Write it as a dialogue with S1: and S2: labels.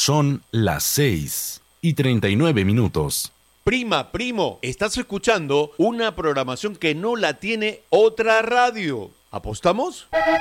S1: Son las 6:39.
S2: Prima, primo, estás escuchando una programación que no la tiene otra radio. ¿Apostamos?